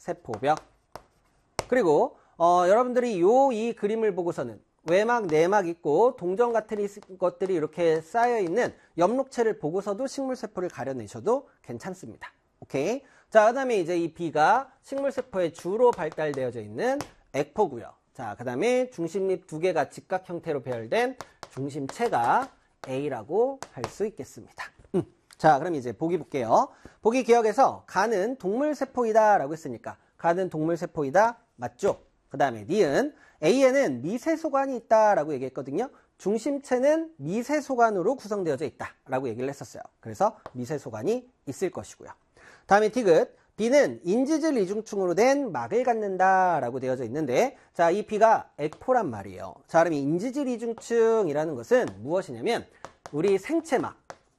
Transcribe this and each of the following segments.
세포벽. 그리고 여러분들이 이 그림을 보고서는 외막, 내막 있고 동전 같은 것들이 이렇게 쌓여있는 엽록체를 보고서도 식물세포를 가려내셔도 괜찮습니다. 오케이. 자, 그 다음에 이제 이 B가 식물세포에 주로 발달되어져 있는 액포고요. 자, 그 다음에 중심립 두 개가 직각 형태로 배열된 중심체가 A라고 할 수 있겠습니다. 자, 그럼 이제 보기 볼게요. 보기 기억에서 가는 동물세포이다 라고 했으니까 가는 동물세포이다 맞죠? 그 다음에 니은 A에는 미세소관이 있다 라고 얘기했거든요. 중심체는 미세소관으로 구성되어져 있다 라고 얘기를 했었어요. 그래서 미세소관이 있을 것이고요. 다음에 디귿 B는 인지질 이중층으로 된 막을 갖는다 라고 되어져 있는데, 자, 이 B가 액포란 말이에요. 자, 그럼 이 인지질 이중층이라는 것은 무엇이냐면 우리 생체막,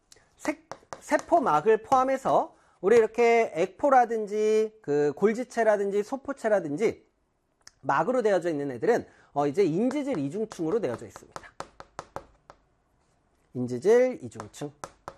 세포막을 포함해서 우리 이렇게 액포라든지 그 골지체라든지 소포체라든지 막으로 되어져 있는 애들은 이제 인지질 이중층으로 되어져 있습니다. 인지질 이중층.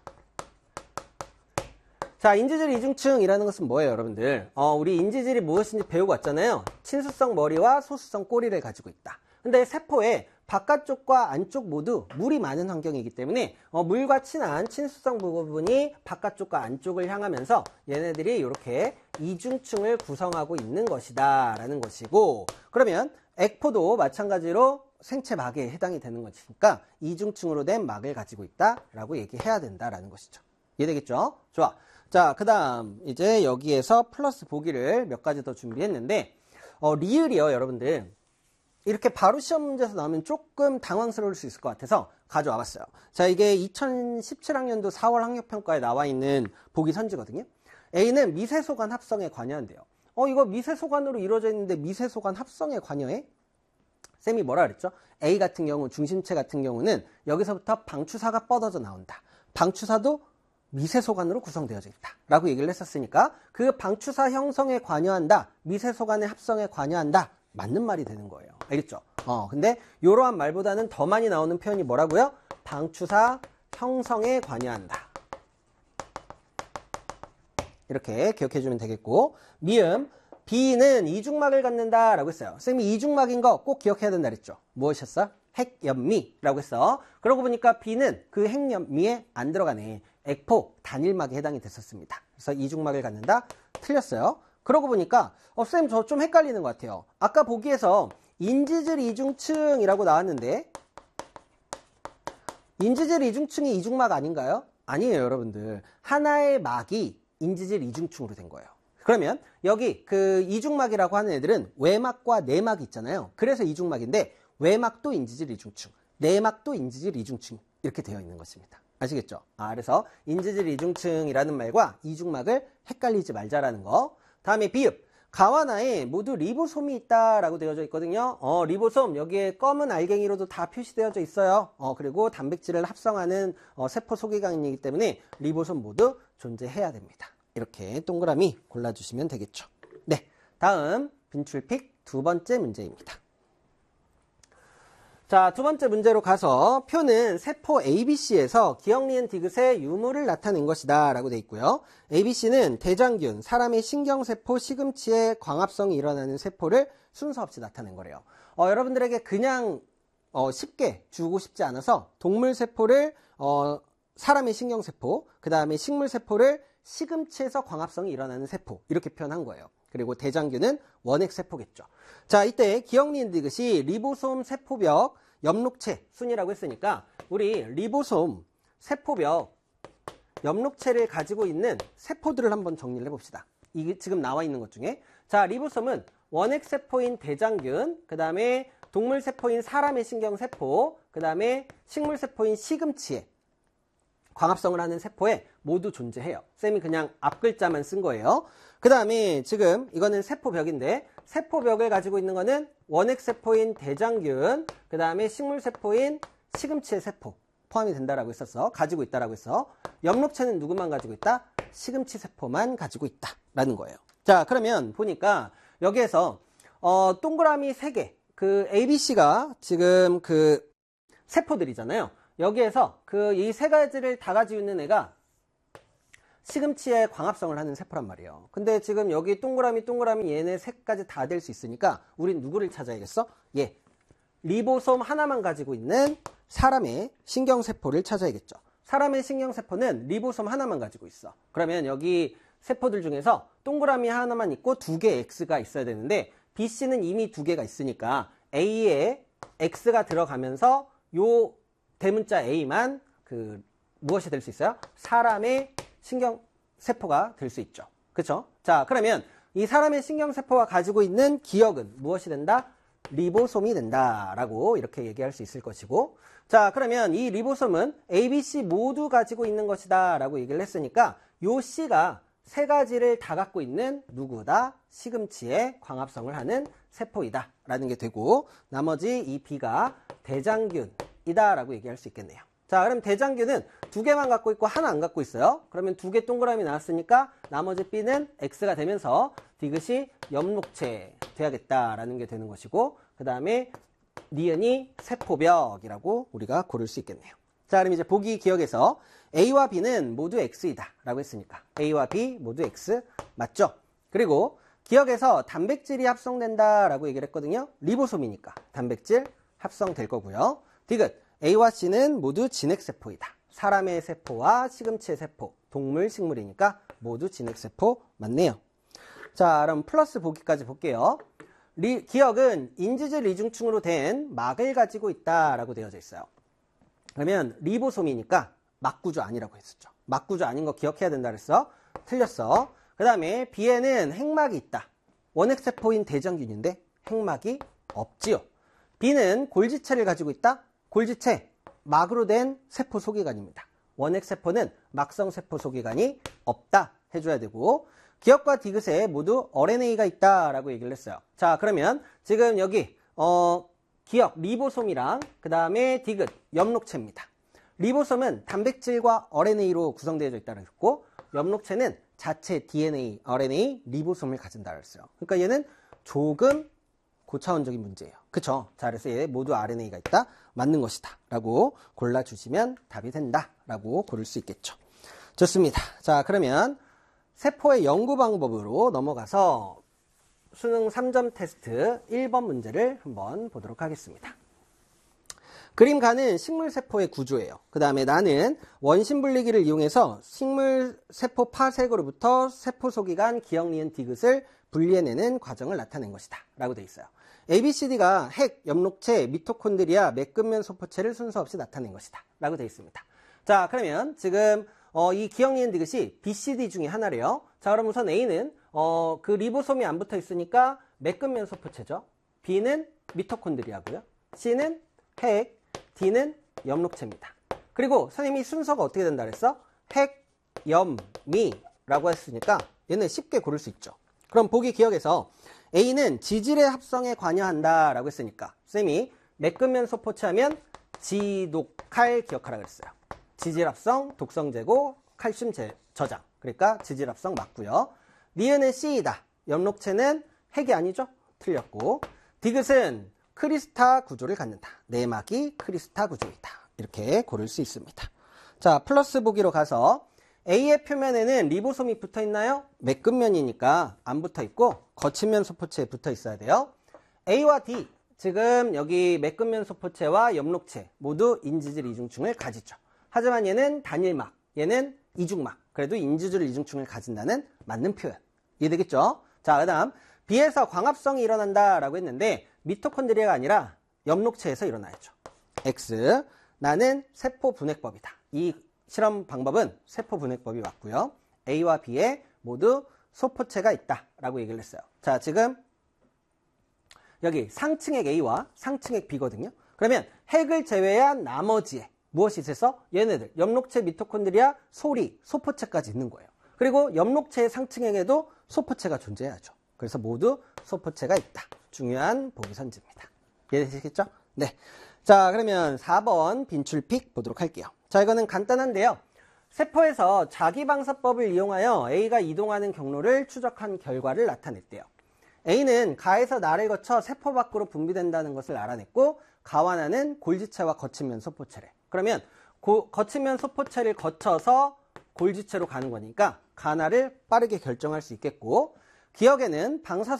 자, 인지질 이중층이라는 것은 뭐예요, 여러분들? 우리 인지질이 무엇인지 배우고 왔잖아요. 친수성 머리와 소수성 꼬리를 가지고 있다. 근데 세포의 바깥쪽과 안쪽 모두 물이 많은 환경이기 때문에 물과 친한 친수성 부분이 바깥쪽과 안쪽을 향하면서 얘네들이 이렇게 이중층을 구성하고 있는 것이다 라는 것이고, 그러면 액포도 마찬가지로 생체막에 해당이 되는 것이니까 이중층으로 된 막을 가지고 있다 라고 얘기해야 된다라는 것이죠. 이해되겠죠? 좋아. 자, 그 다음 이제 여기에서 플러스 보기를 몇 가지 더 준비했는데, 리을이요, 여러분들. 이렇게 바로 시험 문제에서 나오면 조금 당황스러울 수 있을 것 같아서 가져와 봤어요. 자, 이게 2017학년도 4월 학력평가에 나와 있는 보기 선지거든요. A는 미세소관 합성에 관여한대요. 이거 미세소관으로 이루어져 있는데 미세소관 합성에 관여해? 쌤이 뭐라 그랬죠? A 같은 경우, 중심체 같은 경우는 여기서부터 방추사가 뻗어져 나온다. 방추사도 미세소관으로 구성되어져 있다 라고 얘기를 했었으니까 그 방추사 형성에 관여한다, 미세소관의 합성에 관여한다, 맞는 말이 되는 거예요. 알겠죠? 근데 이러한 말보다는 더 많이 나오는 표현이 뭐라고요? 방추사 형성에 관여한다. 이렇게 기억해주면 되겠고, 미음 B는 이중막을 갖는다 라고 했어요. 쌤이 이중막인 거 꼭 기억해야 된다 그랬죠? 무엇이었어? 핵연미라고 했어. 그러고 보니까 B는 그 핵연미에 안 들어가네. 액포 단일막에 해당이 됐었습니다. 그래서 이중막을 갖는다? 틀렸어요. 그러고 보니까 쌤 저 좀 헷갈리는 것 같아요. 아까 보기에서 인지질 이중층이라고 나왔는데 인지질 이중층이 이중막 아닌가요? 아니에요, 여러분들. 하나의 막이 인지질 이중층으로 된 거예요. 그러면 여기 그 이중막이라고 하는 애들은 외막과 내막이 있잖아요. 그래서 이중막인데 외막도 인지질 이중층, 내막도 인지질 이중층 이렇게 되어 있는 것입니다. 아시겠죠? 그래서 인지질 이중층이라는 말과 이중막을 헷갈리지 말자라는 거. 다음에 비읍. 가와 나에 모두 리보솜이 있다라고 되어져 있거든요. 리보솜 여기에 검은 알갱이로도 다 표시되어져 있어요. 그리고 단백질을 합성하는 세포 소개관이기 때문에 리보솜 모두 존재해야 됩니다. 이렇게 동그라미 골라주시면 되겠죠. 네, 다음 빈출픽 두 번째 문제입니다. 자, 두 번째 문제로 가서 표는 세포 ABC에서 기억, 니은, 디귿의 유무를 나타낸 것이다 라고 돼 있고요. ABC는 대장균, 사람의 신경세포, 시금치의 광합성이 일어나는 세포를 순서 없이 나타낸 거래요. 여러분들에게 그냥 쉽게 주고 싶지 않아서 동물세포를 사람의 신경세포, 그 다음에 식물세포를 시금치에서 광합성이 일어나는 세포 이렇게 표현한 거예요. 그리고 대장균은 원핵세포겠죠. 자, 이때 기억, 니은, 디귿이 리보솜, 세포벽, 엽록체 순이라고 했으니까 우리 리보솜, 세포벽, 엽록체를 가지고 있는 세포들을 한번 정리를 해봅시다. 이게 지금 나와 있는 것 중에, 자, 리보솜은 원핵세포인 대장균, 그 다음에 동물세포인 사람의 신경세포, 그 다음에 식물세포인 시금치에 광합성을 하는 세포에 모두 존재해요. 쌤이 그냥 앞글자만 쓴 거예요. 그 다음에 지금 이거는 세포벽인데, 세포벽을 가지고 있는 거는 원핵세포인 대장균, 그 다음에 식물세포인 시금치의 세포 포함이 된다라고 했었어. 가지고 있다라고 했어. 엽록체는 누구만 가지고 있다? 시금치 세포만 가지고 있다라는 거예요. 자, 그러면 보니까 여기에서 동그라미 3개, 그 ABC가 지금 그 세포들이잖아요. 여기에서 그 이 세 가지를 다 가지고 있는 애가 시금치에 광합성을 하는 세포란 말이에요. 근데 지금 여기 동그라미 얘네 색까지 다 될 수 있으니까 우린 누구를 찾아야겠어? 예, 리보솜 하나만 가지고 있는 사람의 신경세포를 찾아야겠죠. 사람의 신경세포는 리보솜 하나만 가지고 있어. 그러면 여기 세포들 중에서 동그라미 하나만 있고 두 개의 X가 있어야 되는데 BC는 이미 두 개가 있으니까 A에 X가 들어가면서 요 대문자 A만 무엇이 될 수 있어요? 사람의 신경세포가 될 수 있죠. 그쵸? 자, 그러면 이 사람의 신경세포가 가지고 있는 기억은 무엇이 된다? 리보솜이 된다라고 이렇게 얘기할 수 있을 것이고, 자, 그러면 이 리보솜은 A, B, C 모두 가지고 있는 것이다 라고 얘기를 했으니까 요 C가 세 가지를 다 갖고 있는 누구다? 시금치에 광합성을 하는 세포이다 라는 게 되고, 나머지 이 B가 대장균이다 라고 얘기할 수 있겠네요. 자, 그럼 대장균은 두 개만 갖고 있고 하나 안 갖고 있어요. 그러면 두 개 동그라미 나왔으니까 나머지 B는 X가 되면서 디귿이 엽록체 돼야겠다라는 게 되는 것이고, 그 다음에 니은이 세포벽이라고 우리가 고를 수 있겠네요. 자, 그럼 이제 보기 기억에서 A와 B는 모두 X이다 라고 했으니까 A와 B 모두 X 맞죠? 그리고 기억에서 단백질이 합성된다 라고 얘기를 했거든요. 리보솜이니까 단백질 합성될 거고요. 디귿 A와 C는 모두 진핵세포이다. 사람의 세포와 시금치의 세포, 동물, 식물이니까 모두 진핵세포 맞네요. 자, 그럼 플러스 보기까지 볼게요. 기억은 인지질 이중층으로 된 막을 가지고 있다라고 되어져 있어요. 그러면 리보솜이니까 막구조 아니라고 했었죠. 막구조 아닌 거 기억해야 된다 그랬어. 틀렸어. 그 다음에 B에는 핵막이 있다. 원핵세포인 대장균인데 핵막이 없지요. B는 골지체를 가지고 있다. 골지체, 막으로 된 세포 소기관입니다. 원핵세포는 막성세포 소기관이 없다 해줘야 되고, 기억과 디귿에 모두 RNA가 있다라고 얘기를 했어요. 자, 그러면 지금 여기 기억, 리보솜이랑 그 다음에 디귿, 엽록체입니다. 리보솜은 단백질과 RNA로 구성되어 있다고 했고, 엽록체는 자체 DNA, RNA, 리보솜을 가진다고 했어요. 그러니까 얘는 조금 고차원적인 문제예요. 그쵸? 자, 그래서 얘 모두 RNA가 있다. 맞는 것이다. 라고 골라주시면 답이 된다. 라고 고를 수 있겠죠. 좋습니다. 자, 그러면 세포의 연구 방법으로 넘어가서 수능 3점 테스트 1번 문제를 한번 보도록 하겠습니다. 그림 가는 식물세포의 구조예요. 그 다음에 나는 원심분리기를 이용해서 식물세포 파색으로부터 세포 소기관 기억, 니은, 디귿을 분리해내는 과정을 나타낸 것이다 라고 되어 있어요. ABCD가 핵, 엽록체, 미토콘드리아, 매끈면 소포체를 순서 없이 나타낸 것이다 라고 되어 있습니다. 자, 그러면 지금 이 기억, 니은, 디귿이 BCD 중에 하나래요. 자, 그럼 우선 A는 그 리보솜이 안 붙어 있으니까 매끈면 소포체죠. B는 미토콘드리아고요. C는 핵, D는 엽록체입니다. 그리고 선생님이 순서가 어떻게 된다 그랬어? 핵, 염, 미라고 했으니까 얘는 쉽게 고를 수 있죠. 그럼 보기 기억에서 A는 지질의 합성에 관여한다 라고 했으니까 선생님이 매끈면 소포체 하면 지독칼 기억하라 그랬어요. 지질 합성, 독성 제고, 칼슘 저장. 그러니까 지질 합성 맞고요. 니은은 C이다. 엽록체는 핵이 아니죠? 틀렸고, 디귿은 크리스타 구조를 갖는다. 내막이 크리스타 구조이다. 이렇게 고를 수 있습니다. 자, 플러스 보기로 가서 A의 표면에는 리보솜이 붙어 있나요? 매끈면이니까 안 붙어 있고 거친면 소포체에 붙어 있어야 돼요. A와 D, 지금 여기 매끈면 소포체와 엽록체 모두 인지질 이중층을 가지죠. 하지만 얘는 단일막, 얘는 이중막. 그래도 인지질 이중층을 가진다는 맞는 표현. 이해되겠죠? 자, 그 다음 B에서 광합성이 일어난다라고 했는데 미토콘드리아가 아니라 엽록체에서 일어나야죠. X, 나는 세포 분해법이다. 이 실험 방법은 세포 분해법이 맞고요. A와 B에 모두 소포체가 있다라고 얘기를 했어요. 자, 지금 여기 상층핵 A와 상층핵 B거든요. 그러면 핵을 제외한 나머지에 무엇이 있어서 얘네들 엽록체, 미토콘드리아, 소리, 소포체까지 있는 거예요. 그리고 엽록체의 상층핵에도 소포체가 존재해야죠. 그래서 모두 소포체가 있다. 중요한 보기 선지입니다. 이해되시겠죠? 네. 자, 그러면 4번 빈출픽 보도록 할게요. 자, 이거는 간단한데요. 세포에서 자기방사법을 이용하여 A가 이동하는 경로를 추적한 결과를 나타냈대요. A는 가에서 나를 거쳐 세포 밖으로 분비된다는 것을 알아냈고, 가와 나는 골지체와 거친면 소포체래. 그러면 거친면 소포체를 거쳐서 골지체로 가는 거니까 가나를 빠르게 결정할 수 있겠고, 기억에는 방사선